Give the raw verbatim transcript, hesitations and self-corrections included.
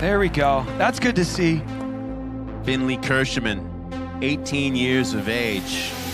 There we go. That's good to see. Finley Kirschman, eighteen years of age.